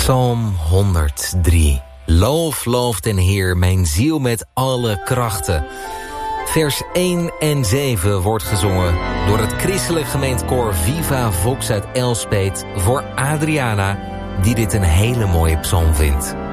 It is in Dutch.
Psalm 103. Loof den Heer, mijn ziel met alle krachten. Vers 1 en 7 wordt gezongen door het christelijk gemeentekoor Viva Vox uit Elspeet voor Adriana, die dit een hele mooie psalm vindt.